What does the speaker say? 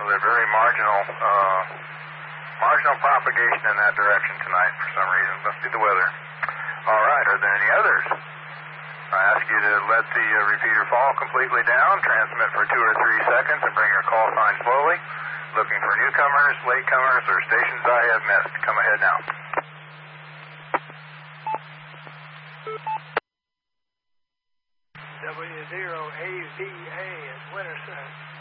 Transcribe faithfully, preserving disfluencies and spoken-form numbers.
So they're very marginal, uh, marginal propagation in that direction tonight for some reason. Must be the weather. All right, are there any others? I ask you to let the uh, repeater fall completely down, transmit for two or three seconds, and bring your call sign slowly. Looking for newcomers, latecomers, or stations I have missed. Come ahead now. W zero A V A at Winterset.